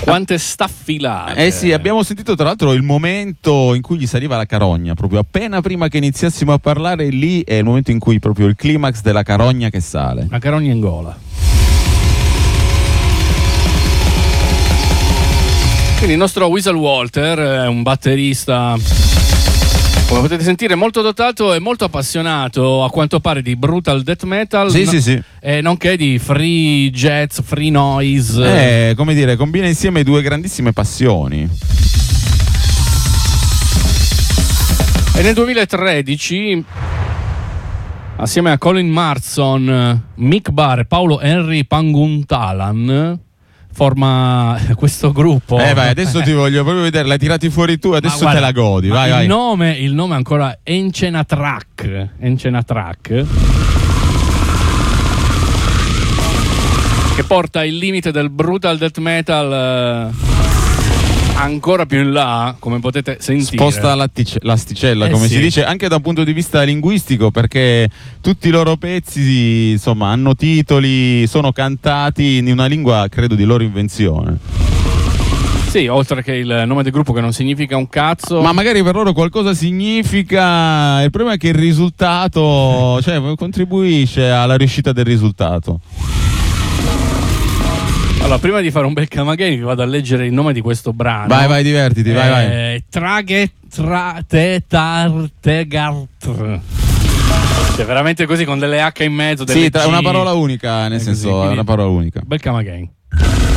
Quante staffilate. Sì, abbiamo sentito tra l'altro il momento in cui gli saliva la carogna, proprio appena prima che iniziassimo a parlare, lì è il momento in cui proprio il climax della carogna che sale. La carogna in gola. Quindi il nostro Weasel Walter è un batterista, come potete sentire, molto dotato e molto appassionato, a quanto pare, di brutal death metal, Sì. E nonché di free jazz, free noise. Come dire, combina insieme due grandissime passioni. E nel 2013, assieme a Colin Marston, Mick Barr e Paolo Henry Panguntalan, forma questo gruppo. Vai, adesso ti voglio proprio vedere, l'hai tirati fuori tu, adesso guarda, te la godi. Vai. Il nome è ancora Encenatrak, che porta il limite del brutal death metal ancora più in là, come potete sentire. Sposta l'asticella, come si dice, anche da un punto di vista linguistico, perché tutti i loro pezzi, insomma, hanno titoli, sono cantati in una lingua, credo, di loro invenzione. Sì, oltre che il nome del gruppo che non significa un cazzo. Ma magari per loro qualcosa significa. Il problema è che il risultato, cioè, contribuisce alla riuscita del risultato. Allora, prima di fare un bel Camagay vi vado a leggere il nome di questo brano. Vai, divertiti, vai. Tragetartegart. Cioè, veramente così, con delle H in mezzo. Sì, una parola unica, nel senso, così, una parola unica. Bel Camagay.